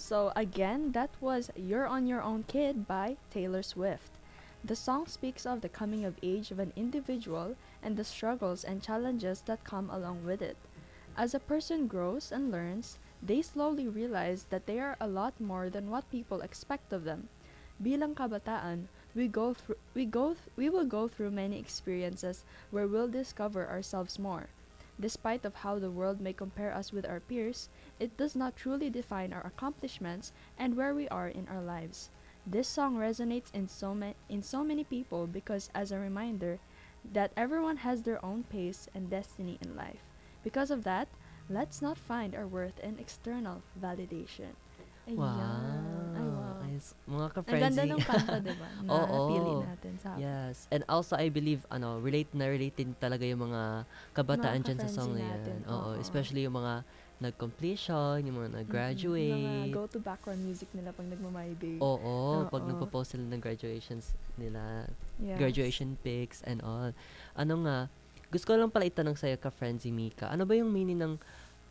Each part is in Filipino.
So again, that was You're on Your Own Kid by Taylor Swift. The song speaks of the coming of age of an individual and the struggles and challenges that come along with it. As a person grows and learns, they slowly realize that they are a lot more than what people expect of them. Bilang kabataan, we will go through many experiences where we'll discover ourselves more. Despite of how the world may compare us with our peers, it does not truly define our accomplishments and where we are in our lives. This song resonates in so many people because as a reminder that everyone has their own pace and destiny in life. Because of that, let's not find our worth in external validation. Ayan. Ay, Wow. wow. Mga Ang ganda ka-frenzy. ng kanta, di ba? Na napili Oo. natin sa Yes. And also, I believe, relate na relate din talaga yung mga mga kabataan dyan sa ka-frenzy song na natin. yan. Oo. Oo. Especially yung mga nag-completion, yung mga Yung mga nag-graduate. go-to background music nila pag nagma-my day. Oo. Pag Oo. nagpo-post sila ng graduations nila, Yes. graduation pics and all. Ano nga, gusto ko lang pala itanong sa'yo, ka-frenzy Mika. Ano ba yung meaning ng,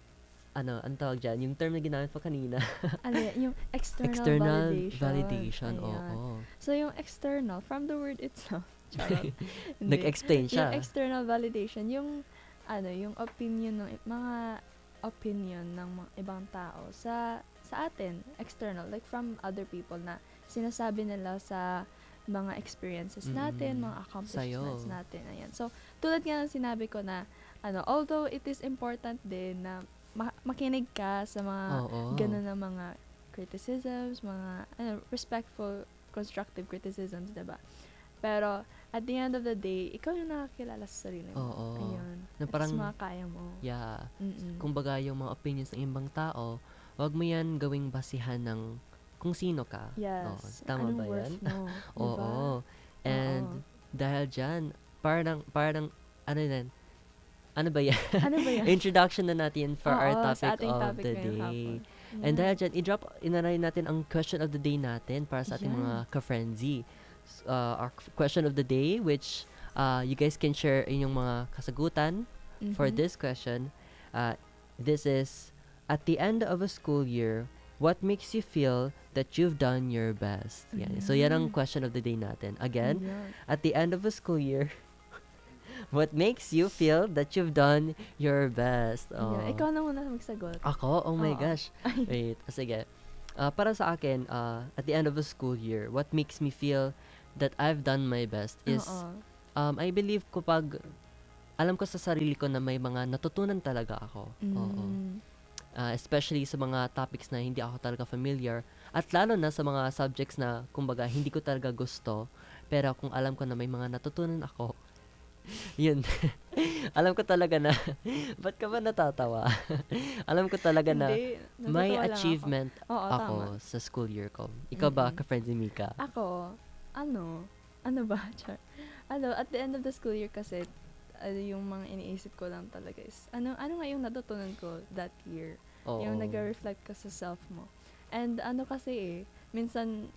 ano tawag dyan? Yung term na ginamit mo kanina. Yung external External validation. validation, Ayan. oo. So, yung external, from the word itself, charot. Hindi. Nag-explain Yung siya. external validation, yung opinion ng mga opinion ng mga ibang tao sa atin, external, like from other people na sinasabi nila sa mga experiences natin, Mm. mga accomplishments Sa'yo. natin. Ayan. So, tulad nga ng sinabi ko na, although it is important din na makinig ka sa mga Oo. ganun na mga criticisms, mga respectful, constructive criticisms, 'di ba? Pero at the end of the day, ikaw yung nakakilala sa sarili mo. Oo. Ayun. Na At sa parang, mga kaya mo. yeah, Mm. kumbaga yung mga opinions ng ibang tao, wag mo yan gawing basihan ng kung sino ka. Oo, Yes. tama Anong ba worth yan? mo, 'di ba? Oo. Oo. And dahil dyan, parang, ano yan, ano ba yan? Ano ba 'yan? Introduction na natin for our Oo, sa topic ating of topic the ngayong day. hapon. And dahil Yan. dyan, inaray natin ang question of the day natin para sa ating Yan. mga ka-frenzy. Our question of the day, which you guys can share inyong mga kasagutan for Mhm. this question. This is, at the end of a school year, what makes you feel that you've done your best? Yan. So, yan ang Ayan. question of the day natin. Again, Ayan. at the end of a school year, what makes you feel that you've done your best? Ayan. Ikaw na muna magsagot. Ako? Oh my Oo. gosh. Wait, sige. Para sa akin, at the end of a school year, what makes me feel that I've done my best is, Oo. I believe kapag alam ko sa sarili ko na may mga natutunan talaga ako. Oo. Mm. Especially sa mga topics na hindi ako talaga familiar. At lalo na sa mga subjects na, kumbaga, hindi ko talaga gusto. Pero kung alam ko na may mga natutunan ako, yun. Alam ko talaga na, ba't ka ba natatawa? Alam ko talaga na Hindi, may natatawa lang ako. achievement Oo, ako tama. sa school year ko. Ikaw ba, Mm-mm. ka-friends ni Mika? Ako, ano ba, Char? At the end of the school year kasi, yung mga iniisip ko lang talaga is, ano nga yung natutunan ko that year? Oo. Yung nag-reflect ka sa self mo. And kasi minsan,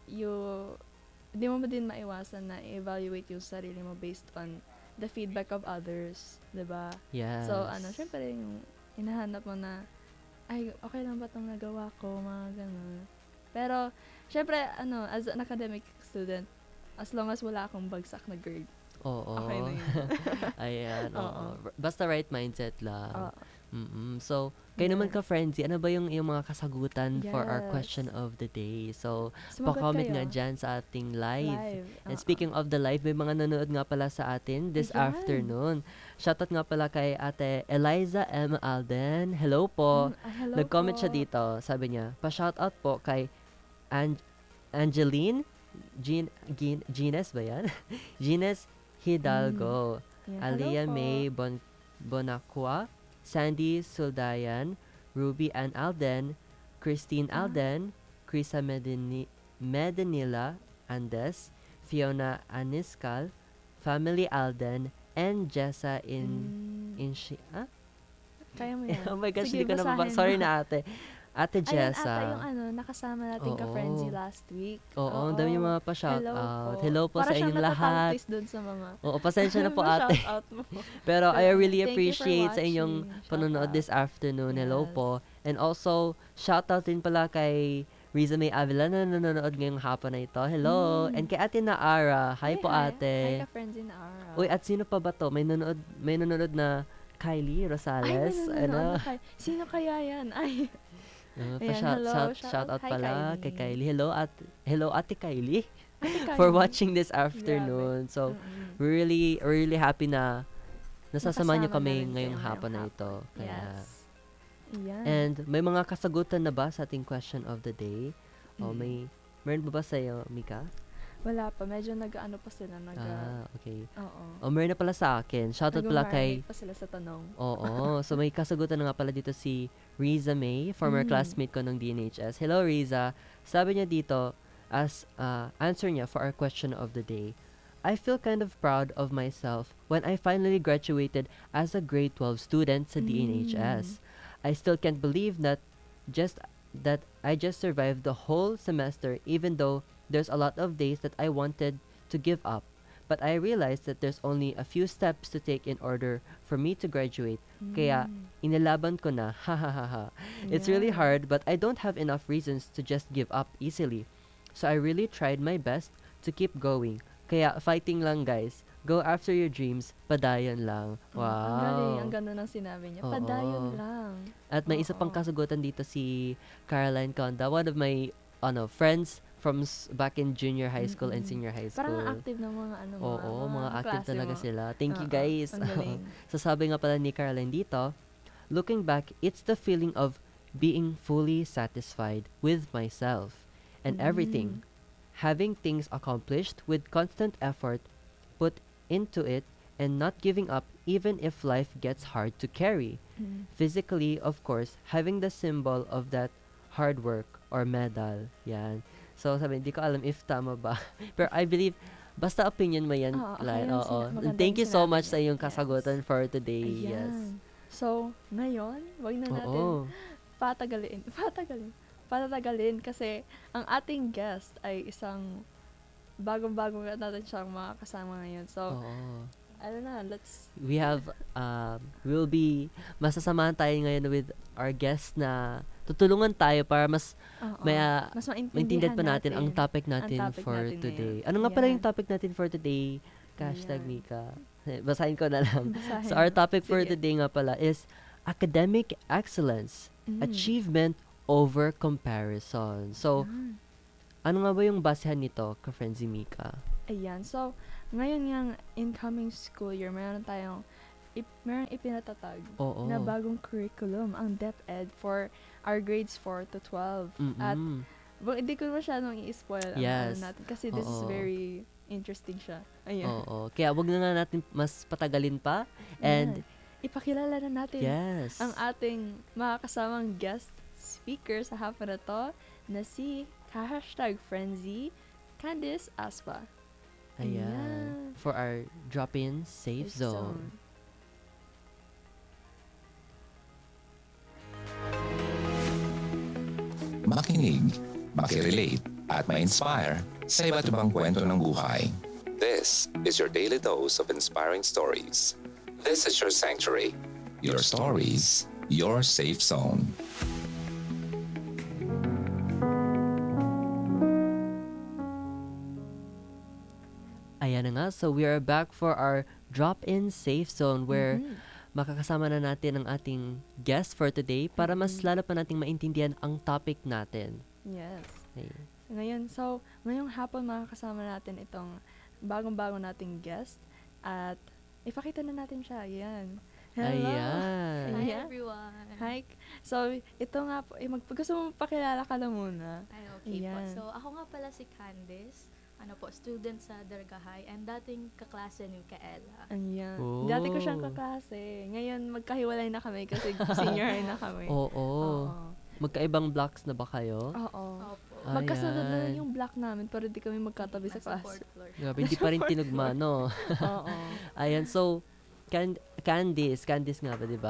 di mo din maiwasan na i-evaluate yung sarili mo based on the feedback of others, 'di ba? Yes. So, syempre yung hinahanap mo na, ay, okay lang ba itong nagawa ko, mga ganun. Pero, syempre, as an academic student, as long as wala akong bagsak na grade, Oo. okay na yun. Ayan, oo. Oo. Basta right mindset lang. Oo. So, kayo naman Yan. ka-frenzy, ano ba yung mga kasagutan for our Yes. question of the day? So, Sumagot pa-comment kayo. nga dyan sa ating live. And Oo. speaking of the live, may mga nanonood nga pala sa atin this Ayan. afternoon. Shoutout nga pala kay Ate Eliza M. Alden. Hello po. Hello Nag-comment po. siya dito. Sabi niya, pa-shoutout po kay Angeline Gines ba yan? Gines Hidalgo. Yan. Alia Hello po. May Bonacqua, Sandy Suldayan, Ruby Ann Alden, Christine Alden, Krisa Medenila Andes, Fiona Aniscal, Family Alden, and Jessa Mm. Inshi... Kaya mo yan. Oh my gosh, Sige, hindi ko na basahin Sorry mo. na ate. Ate Ayan ata Jessa. yung nakasama nating ka-frenzy Oo. last week. Oo, ang dami yung mga Hello pa-shoutout. po. Hello po Para sa siyang inyong lahat. natataltis dun sa mga Oo, pasensya na po ate. shoutout mo. Pero I Pero really thank you for appreciate sa inyong watching. Shout panonood out. this afternoon. Hello Yes. po. And also, shoutout din pala kay Riza May Avila na nanonood ngayong hapon na ito. Hello. And kay Ate Naara. Hi po Hi ate. ka-frenzy na Ara. Uy, at sino pa ba to? May nanonood na Kylie Ay, may Rosales. nanonood na kay... Sino kaya yan? Ay, ayan, hello. Shout out Hi, pala kay Kylie. Kylie. Hello Ate Kylie. Ate For Kylie. watching this afternoon. So, we're really happy na nasasamahan niyo Nakasama na kami rin ngayong kayo hapon na ngayong ito. Kaya, Yes. Ayan. and may mga kasagutan na ba sa ating question of the day? O meron ba sa'yo, Mika? Wala pa. Medyo nag-ano pa sila. Okay. Oo. O meron na pala sa akin. Shoutout pala kay... Nag-marinate pa sila sa tanong. Oo. So may kasagutan na nga pala dito si Riza May, former classmate ko ng DNHS. Hello, Riza. Sabi niya dito, as answer niya for our question of the day, I feel kind of proud of myself when I finally graduated as a grade 12 student sa DNHS. I still can't believe that I just survived the whole semester even though there's a lot of days that I wanted to give up. But I realized that there's only a few steps to take in order for me to graduate. Kaya, inilaban ko na. Ha ha ha ha. It's really Yeah. hard, but I don't have enough reasons to just give up easily. So I really tried my best to keep going. Kaya, fighting lang guys. Go after your dreams. Padayon lang. Wow. Ang galing. Ang ganda ng sinabi niya. Oo. Padayon lang. At may isa pang kasagutan dito si Caroline Conda, one of my friends from back in junior high school and senior high school. Parang active ng mga Oo, mga active klase talaga mo. sila. Thank you guys. Ang galing. So sabi nga pala ni Caroline dito, looking back, it's the feeling of being fully satisfied with myself and everything. Having things accomplished with constant effort put into it and not giving up even if life gets hard to carry. Physically, of course, having the symbol of that hard work or medal. Yan. So, sabi, hindi ko alam if tama ba. Pero I believe, basta opinion mo yan, Oo, okay Lai. yung Oo. maganda Thank yung you so sinabi much niya. sa iyong Yes. kasagutan for today. Yes. Ayan. So, ngayon, wag na natin Oo. patagalin kasi ang ating guest ay isang bagong-bago natin siyang makakasama ngayon. So, Oo. ano na, let's... We have, masasamahan tayo ngayon with our guest na tutulungan tayo para mas Oo, may, mas maintindihan pa natin ang topic natin topic for natin today. ngayon. Ano nga pala Yan. yung topic natin for today? Hashtag Ayan. Mika. Basahin ko na lang. Basahin So our mo. topic for Sige. today nga pala is academic excellence, achievement over comparison. So, ano nga ba yung basehan nito, ka-Frenzy Mika? Ayan. So, ngayon yung incoming school year, meron tayong meron ipinatatag Oo. na bagong curriculum, ang DepEd for our grades 4 to 12. At hindi ko masyadong i-spoil ang Yes. ano natin kasi this is Oo. very interesting siya. Ayan. Oo. Kaya wag na nga natin mas patagalin pa. And, Ipakilala na natin yes. ang ating makakasamang guest speaker sa hapon na to na si #Frenzy Candice Aspa. Ayan. For our drop-in safe zone. Makinig, makirelate, at ma-inspire sa iba't ibang kwento ng buhay. This is your daily dose of inspiring stories. This is your sanctuary. Your stories, your safe zone. Ayan na nga. So, we are back for our drop-in safe zone where makakasama na natin ang ating guest for today para mas lalo pa nating maintindihan ang topic natin. Yes. Okay. Ngayong hapon makakasama natin itong bagong-bago nating guest at ipakita na natin siya. Ayan. Hello. Ayan. Hi Ayan. everyone. Hi. So, ito nga po, gusto mo pakilala ka na muna. Ay, okay po. Ayan. So, ako nga pala si Candice. Student sa Darga High and dating kaklase ni Kaela. Ayan. Oh. Dati ko siyang kaklase. Ngayon, magkahiwalay na kami kasi senior high na kami. Oo. Magkaibang blocks na ba kayo? Oo. Opo. Magkasunod na Ayan. yung block namin pero di kami magkatabi sa Nasa class. fourth floor. Grabe, hindi pa rin tinugma, no? Oo. Ayan, so, Candice nga ba, di ba?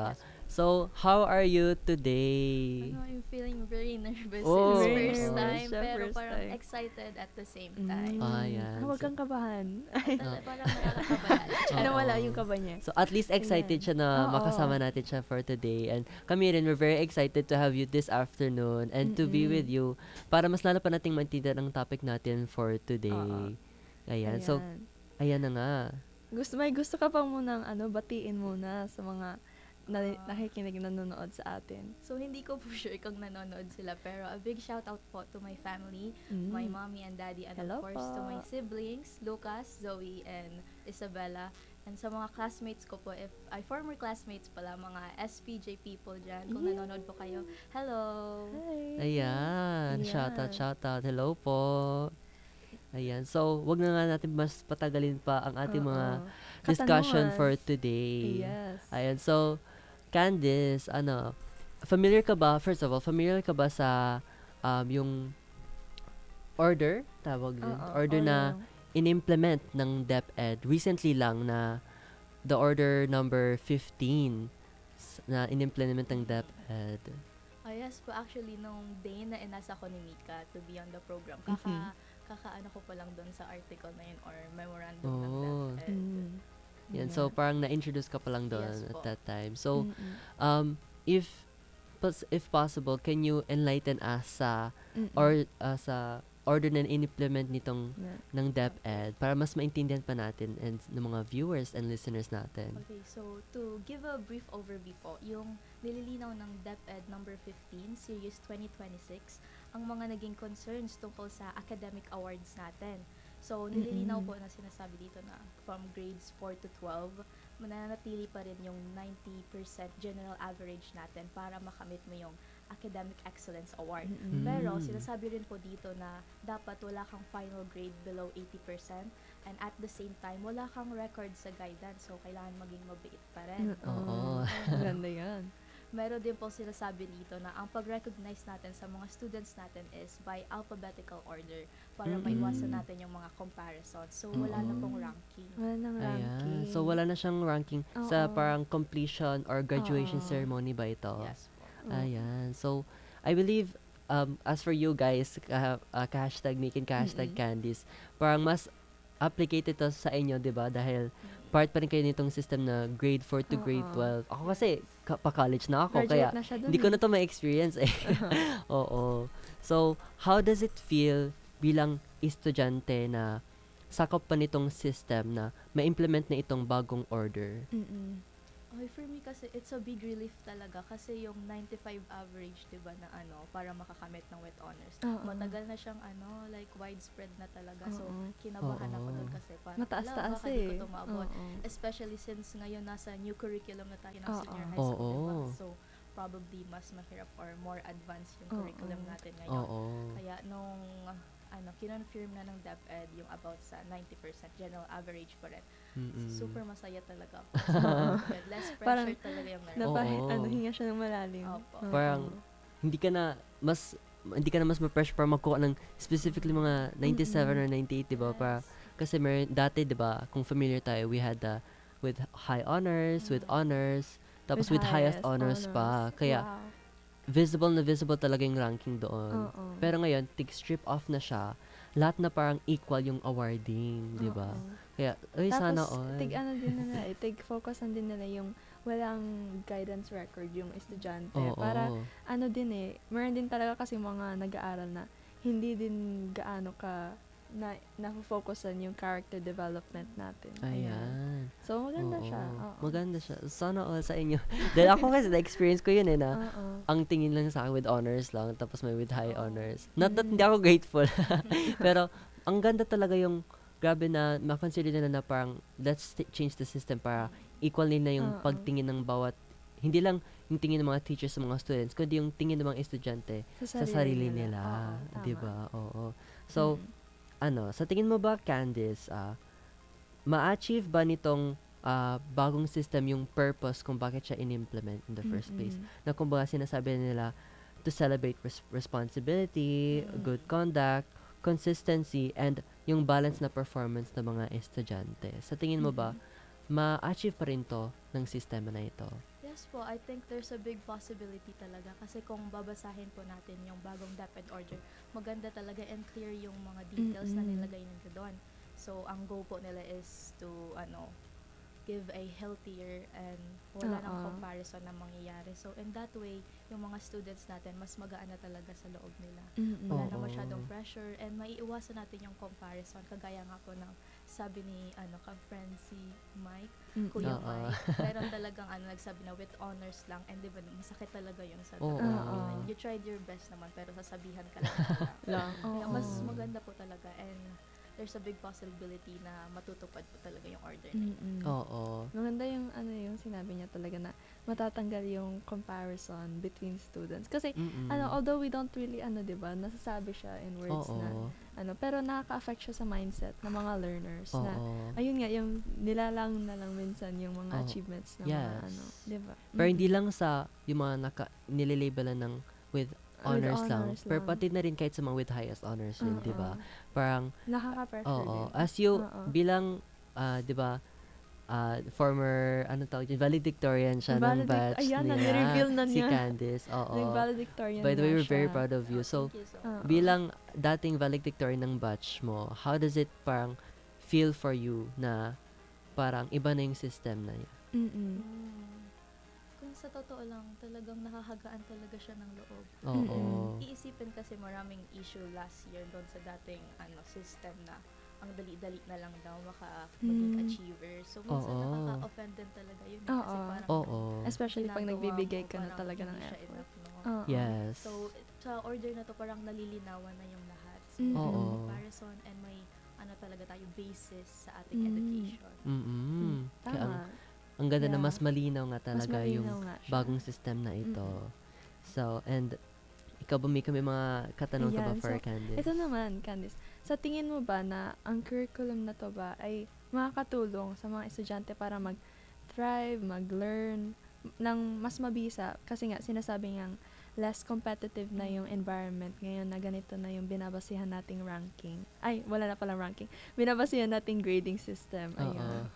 So, how are you today? Ano, I'm feeling very nervous. Oh. It's Very first nervous time, siya, pero first parang time. excited at the same Mm. time. Ayan. Huwag kang kabahan. Parang nakakabahan. Nawala Oo. yung kaba niya. So, at least excited Ayan. siya na Oo. makasama natin siya for today. And kami rin, we're very excited to have you this afternoon and to be with you para mas lalo pa nating maintindihan ang topic natin for today. Ayan. So, ayan na nga. Gusto ka pa munang batiin muna sa mga nakikinig, nanonood sa atin. So, hindi ko po sure kung nanonood sila, pero a big shout out po to my family, my mommy and daddy, and Hello of course po. to my siblings, Lucas, Zoe, and Isabella. And sa mga classmates ko po, former classmates pala, mga SPJ people dyan, kung nanonood po kayo, hello! Hi. Ayan. Ayan. Shout out. Hello po. Ayan. So, wag na nga natin mas patagalin pa ang ating mga discussion Katanungan. for today. Yes. Ayan. So, Candice, familiar ka ba, first of all, familiar ka ba sa yung order, tawag din, order na in-implement ng DepEd recently lang na the order number 15 na in-implement ng DepEd. Yes po, actually, nung day na inasa ko ni Mika to be on the program, kakaano ko pa lang doon sa article na yun or memorandum ng Oh. DepEd. Yan, so parang na-introduce ka pa lang doon Yes at po. that time. So, if possible, can you enlighten us sa sa order na in-implement nitong ng DepEd para mas maintindihan pa natin and ng mga viewers and listeners natin. Okay, so to give a brief overview po, yung nililinaw ng DepEd number 15, Series 2026, ang mga naging concerns tungkol sa academic awards natin. So, nililinaw po na sinasabi dito na from grades 4 to 12, mananatili pa rin yung 90% general average natin para makamit mo yung Academic Excellence Award. Pero, sinasabi rin po dito na dapat wala kang final grade below 80% and at the same time, wala kang record sa guidance. So, kailangan maging mabait pa rin. Oo. Maganda yan. Meron din po sinasabi dito na ang pag-recognize natin sa mga students natin is by alphabetical order para maiwasan natin yung mga comparisons. So, wala na pong ranking. Wala nang ranking. Ayan. So, wala na siyang ranking sa parang completion or graduation ceremony ba ito? Yes po. Ayan. So, I believe, as for you guys, ka-hashtag Nick and ka-hashtag Candice, parang mas applicated to sa inyo, di ba? Dahil part pa rin kayo nitong system na grade 4 to grade 12. Ako kasi, pa-college na ako, Graduate kaya na siya dun hindi ko na to ma-experience eh. Oo. So, how does it feel bilang estudyante na sakop pa nitong system na ma-implement na itong bagong order? Okay, for me kasi it's a big relief talaga kasi yung 95 average, 'di ba, na para makakamit ng with honors. Matagal na siyang like widespread na talaga. So kinabahan ako doon kasi parang mataas-taas baka di eh. ko tumabot. Especially since ngayon nasa new curriculum na tayo ng senior high Oo. school, diba? So probably mas mahirap or more advanced yung curriculum natin ngayon. Oo. Kaya nung kinonfirm na ng DepEd yung about sa 90% general average pa rin. Super masaya talaga ako. Less pressure Parang talaga yung meron. Oo. Hinga siya ng malalim. Opo. Parang hindi ka na mas ma-pressure para magkuha ng specifically mga 97 or 98, di ba? Para kasi dati, di ba, kung familiar tayo, we had with high honors, with honors, tapos with highest honors pa. Kaya visible na visible talaga yung ranking doon. Pero ngayon, strip off na siya. Lahat na parang equal yung awarding, di ba? Kaya, sana all. Tapos, focusan din nila yung walang guidance record yung estudyante. Oo. Para, meron din talaga kasi mga nag-aaral na hindi din gaano ka na-focusan yung character development natin. Ayan. So, maganda Oo. siya. Maganda siya. Sana all sa inyo. Dahil ako kasi, na-experience ko yun na ang tingin lang sa akin with honors lang, tapos may with high honors. Not that hindi ako grateful. Pero, ang ganda talaga yung, grabe na, makonsider nila na parang, let's change the system para equal nila yung pagtingin ng bawat, hindi lang yung tingin ng mga teachers sa mga students, kundi yung tingin ng mga estudyante sa sarili nila. Diba? Oo. So, sa tingin mo ba, Candice, ma-achieve ba nitong bagong system yung purpose kung bakit siya in-implement in the first place? Na kumbaga sinasabi nila to celebrate responsibility, good conduct, consistency, and yung balance na performance ng mga estudyante. Sa tingin mo ba, ma-achieve pa rin to ng sistema na ito? Yes honest po, I think there's a big possibility talaga kasi kung babasahin po natin yung bagong DepEd order, maganda talaga and clear yung mga details na Mm-mm. nilagay nila doon. So, ang goal po nila is to give a healthier and wala ng Oo. comparison na mangyayari. So, in that way, yung mga students natin, mas magaan na talaga sa loob nila. Mm-mm. Wala na Oo. masyadong pressure and maiiwasan natin yung comparison. Kagaya nga po ng sabi ni ka-friend si Mike, Mm-mm. Kuya Oo. Mike, meron talagang nagsabi na with honors lang and di ba masakit talaga yun sa Oo. tatanggapin. You tried your best naman pero sasabihan ka lang nila. Lang. Kaya Oo. mas maganda po talaga and there's a big possibility na matutupad po talaga yung order na yun. Mm-mm. Oo. Maganda yung yung sinabi niya talaga na matatanggal yung comparison between students. Kasi Mm-mm. although we don't really 'di ba, nasasabi siya in words na Oo. pero nakaka-affect siya sa mindset ng mga learners na Oo. ayun nga yung nilalang na lang minsan yung mga Oo. achievements ng Yes. mga 'di ba? Pero hindi lang sa yung mga nilalabelan ng with honors, lang. honors Pero lang. pati na rin kahit sa mga with highest honors rin, di ba? Oo. Parang, Nakaka-pressure oo. din. As you, Oo. bilang, di ba, former, ano tawag yun, valedictorian siya ng batch Ayan, niya. na-reveal na Si niya. Candice, oo. Nag-valedictorian By the way, nga we're very siya. proud of you. So, Thank you so Oo. bilang dating valedictorian ng batch mo, how does it parang feel for you na parang iba na yung system na yun? Mm-mm. Kung sa totoo lang, talagang nakakagaan talaga siya ng loob. Oo. Iisipin kasi maraming issue last year doon sa dating system na ang dali-dali na lang daw maging achiever. So, minsan Oo. nakaka-offend din talaga yun. Oo. Kasi parang Oo. Especially pag ginagawa nagbibigay mo, ka na parang talaga ng hindi siya effort. enough, no? Oo. Yes. So, sa order na to, parang nalilinawan na yung lahat. So, Mm. Oo. may comparison and may talaga tayo basis sa ating Mm. education. Mm-mm. Kaya Tama. ang ganda na Yeah. mas malinaw nga Mas talaga yung malinaw nga siya. bagong system na ito. Mm-mm. So, and ikaw ba, Mika, may mga katanong ka ba Ayan, for so, Candice? Ito naman, Candice. Sa tingin mo ba na ang curriculum na to ba ay makakatulong sa mga estudyante para mag-thrive, mag-learn ng mas mabisa? Kasi nga, sinasabi niyang less competitive na yung environment ngayon na ganito na yung binabasihan nating ranking. Ay, wala na palang ranking. Binabasihan nating grading system. Oo. Ayun.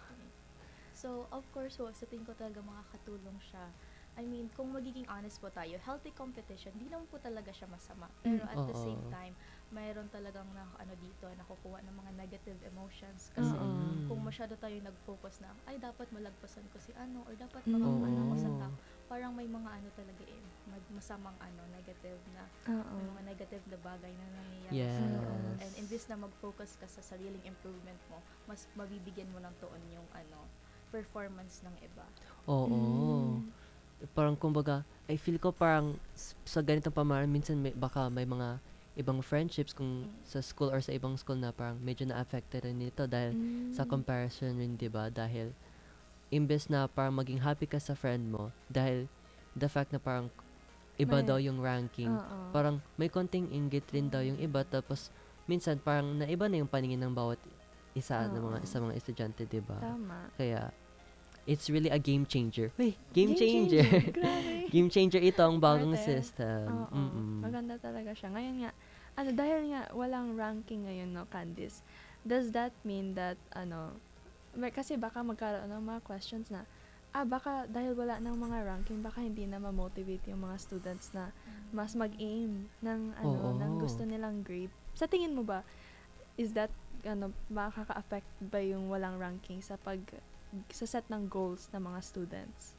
So, of course, sa tingin ko talaga makakatulong siya. I mean, kung magiging honest po tayo, healthy competition, di naman po talaga siya masama. Pero at the Oo. same time, mayroon talagang dito, nakukuha ng mga negative emotions. Kasi Oo. kung masyado tayo nag-focus na, ay, dapat malagpasan ko si or dapat Mm. makakuha ako sa Oo. top. Parang may mga talaga masamang negative na, Oo. may mga negative na bagay na nangyayari sa Yes. loob. And imbis na mag-focus ka sa sariling improvement mo, mas mabibigyan mo ng tuon yung performance ng iba. Oo. Mm. Parang kumbaga, I feel ko parang sa ganitong pamamaraan, minsan baka may mga ibang friendships kung sa school or sa ibang school na parang medyo na-affected rin nito dahil sa Mm. comparison rin, di ba? Dahil imbes na parang maging happy ka sa friend mo dahil the fact na parang iba May- daw yung ranking, Oo. parang may konting inggit rin daw yung iba, tapos minsan parang naiba na yung paningin ng bawat isa ng mga Oo. sa mga estudyante, di ba? Tama. Kaya it's really a game changer. Uy, game changer. Grabe. Game changer ito ang bagong Arte. system. Oo. Mm-mm. Maganda talaga siya. Ngayon nga, dahil nga walang ranking ngayon, no, Candice, does that mean that, kasi baka magkaroon ng mga questions na, baka dahil wala ng mga ranking, baka hindi na ma-motivate yung mga students na mas mag-aim ng, Oo. ng gusto nilang grade. Sa tingin mo ba, is that, makaka-affect ba yung walang ranking sa set ng goals ng mga students?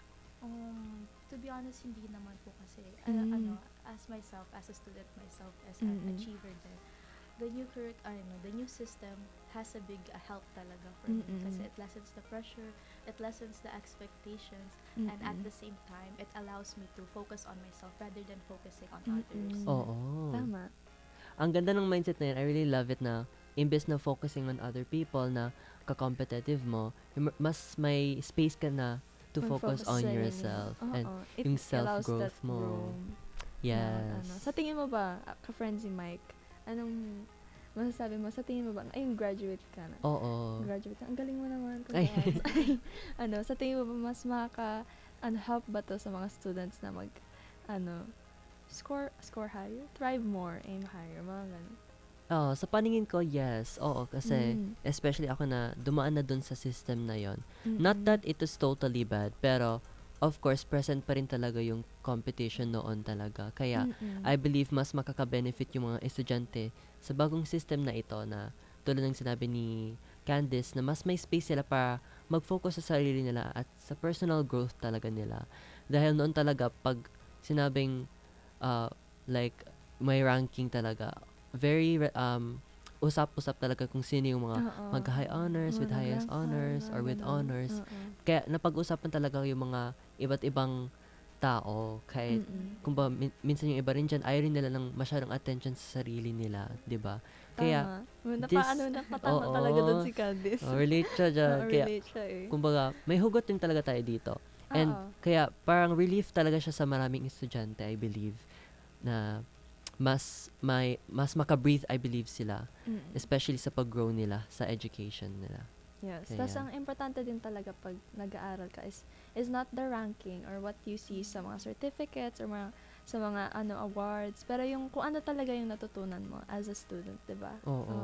To be honest, hindi naman po kasi, as myself, as a student myself, as an Mm-mm. achiever din, the new system has a big help talaga for me Mm-mm. kasi it lessens the pressure, it lessens the expectations, and at the same time, it allows me to focus on myself rather than focusing on others. Mm-mm. Oo. Tama. Ang ganda ng mindset na yun. I really love it na imbes na focusing on other people na ka-competitive mo, mas may space ka na to focus on sa yourself inyo. and Oo. It yung allows self-growth that mo. room Yes. na, Sa tingin mo ba, ka-friend si Mike, anong masasabi mo? Sa tingin mo ba, graduate ka na? Oo. Graduate ka. Ang galing mo naman. Ay. Congrats. Sa tingin mo ba, mas help ba to sa mga students na score higher? Thrive more, aim higher, mga ganun. Sa paningin ko, yes. Oo, kasi Mm. especially ako na dumaan na dun sa system na yon. Mm-mm. Not that it is totally bad, pero of course, present pa rin talaga yung competition noon talaga. Kaya, I believe mas makaka-benefit yung mga estudyante sa bagong system na ito na tulad ng sinabi ni Candice na mas may space sila para mag-focus sa sarili nila at sa personal growth talaga nila. Dahil noon talaga, pag sinabing like, may ranking talaga, very usap-usap talaga kung sino yung mga mag-high honors, with highest honors, or with honors. Kaya napag-usapan talaga yung mga iba't ibang tao. Kahit, kung ba, minsan yung iba rin dyan, ayaw rin nila ng masyadong attention sa sarili nila, di ba? Kaya, napatama oo. talaga doon si Candice. Relate siya dyan. Kaya, Relate siya eh. kumbaga, may hugot din talaga tayo dito. And, kaya, parang relief talaga siya sa maraming estudyante, I believe, na mas maka-breathe, I believe sila. Especially sa pag-grow nila, sa education nila. Yes. Kaya, Tapos ang importante din talaga pag nag-aaral ka is not the ranking or what you see sa mga certificates or sa mga awards, pero yung kung ano talaga yung natutunan mo as a student, 'di ba? Oo.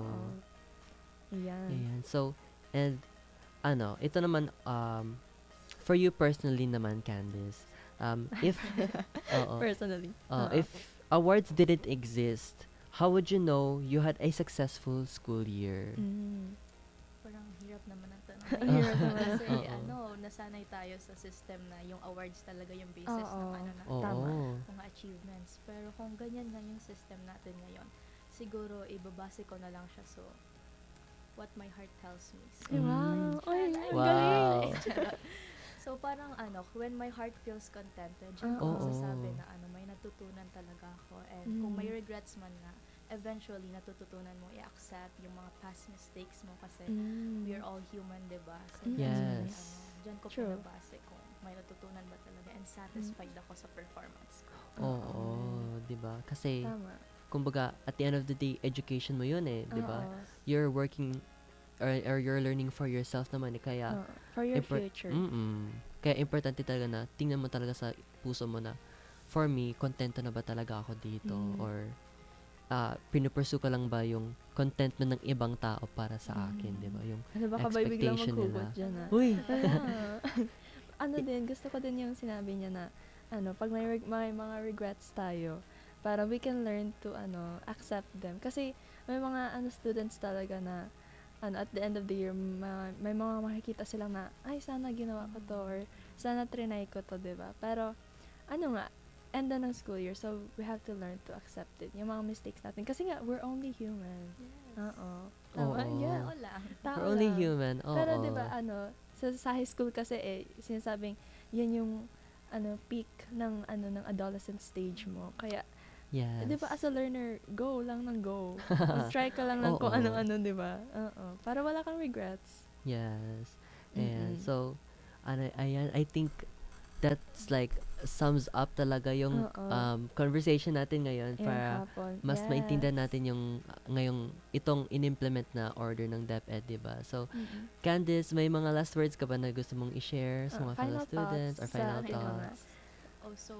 Ayan. Ayan. So, and ito naman for you personally naman, Candice, if Personally. if awards didn't exist, how would you know you had a successful school year? Parang hirap naman ang tanong. Hirap naman. Kasi Oo. nasanay tayo sa system na yung awards talaga yung basis ng Oo. Tama. mga achievements. Pero kung ganyan nga yung system natin ngayon, siguro ibabase ko na lang siya what my heart tells me. So, Wow. Oy, ang Wow. galing. so parang when my heart feels contented, dyan ko Oo. masasabi na may natutunan talaga ako. And kung may regrets man na, eventually natututunan mo i-accept yung mga past mistakes mo kasi we're all human, diba? So Yes. dyan ko True. pinabase kung may natutunan ba talaga and satisfied ako sa performance ko. Oo, 'di ba? Kasi Tama. kumbaga at the end of the day, education mo 'yun eh, 'di ba? Oo. You're working or you're learning for yourself naman eh, kaya For your impor- future. Kaya importante talaga na tingnan mo talaga sa puso mo na for me, kontento na ba talaga ako dito or pinupursue ko lang ba yung contentment ng ibang tao para sa akin, 'di ba? Yung Baka ba biglang expectation maghugot nila. dyan Uy. Din, gusto ko din yung sinabi niya na, pag may mga regrets tayo, para we can learn to, accept them. Kasi, may mga, students talaga na, at the end of the year, may mga makikita silang na, ay, sana ginawa ko to, or sana trinay ko to, diba? Pero, end na ng school year, so we have to learn to accept it. Yung mga mistakes natin. Kasi nga, we're only human. Yes. Tama? Oo. Yeah. Tao lang. Tao We're only lang. human. Oo. Pero 'di ba sa high school kasi sinasabing yan yung peak ng ng adolescent stage mo. Kaya Yes. 'di ba as a learner, go lang ng go. Try ka lang ng kung Oo. ano-ano, 'di ba? Oo. Para wala kang regrets. Yes. And Mm-mm. so, ayan, I think that's like sums up talaga yung conversation natin ngayon para mas maintindihan natin yung ngayong itong inimplement na order ng DepEd, di ba? So, Candice, may mga last words ka ba na gusto mong i-share sa mga fellow final students or thoughts final sa thoughts? Also,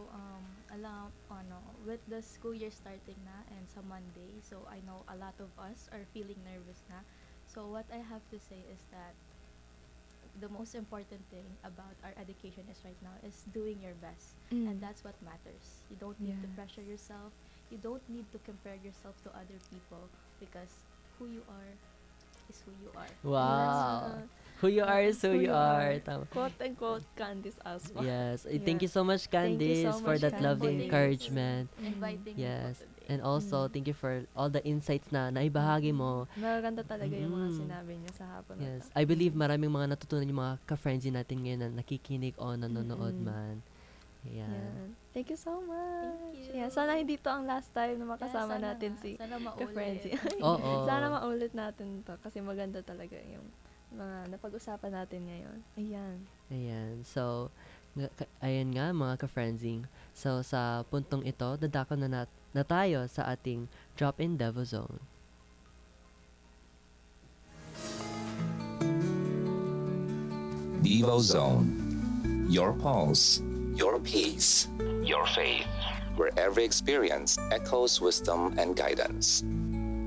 with the school year starting na and sa Monday, so I know a lot of us are feeling nervous na. So what I have to say is that the most important thing about our education is right now is doing your best. And that's what matters. You don't need to Yeah. pressure yourself. You don't need to compare yourself to other people because who you are is who you are. Wow. Who you are is who you are. Tama. Quote and quote Candice Asma. Yes. Yeah. Thank you so much, Thank you so Candice, for much, that lovely Candice. encouragement. Inviting Yes. me po today. And also, thank you for all the insights na naibahagi mo. Maganda talaga yung mga Mm. sinabi niya sa hapon na Yes. to. I believe maraming mga natutunan yung mga ka-friends natin ngayon na nakikinig o nanonood man. Ayan. Yan. Thank you so much. Thank you. Yeah, sana hindi to ang last time na makasama Yeah, sana natin nga. si Sana maulit. ka-Frenzy. Oo. Sana maulit natin to kasi maganda talaga yung mga napag-usapan natin ngayon. Ayan. Ayan. So, ayan nga mga ka-friendsing. So, sa puntong ito, dadako na tayo sa ating Drop-in Devo Zone. Devo Zone. Your pulse, your peace, your faith. Where every experience echoes wisdom and guidance.